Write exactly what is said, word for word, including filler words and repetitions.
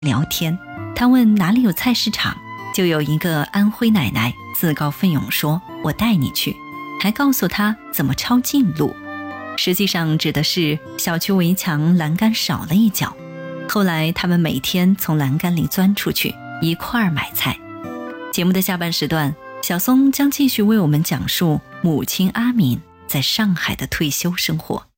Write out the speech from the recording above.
聊天。他问哪里有菜市场，就有一个安徽奶奶自告奋勇说我带你去，还告诉他怎么抄近路。实际上指的是小区围墙栏杆少了一角，后来他们每天从栏杆里钻出去一块儿买菜。节目的下半时段，小松将继续为我们讲述母亲阿敏在上海的退休生活。